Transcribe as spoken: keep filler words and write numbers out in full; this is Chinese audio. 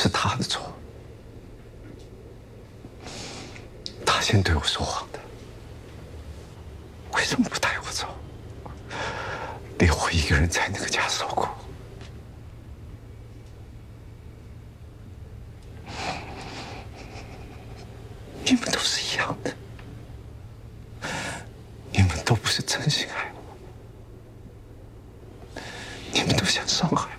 是他的错，他先对我说谎的，为什么不带我走，留我一个人在那个家受苦？你们都是一样的，你们都不是真心爱我，你们都想伤害我。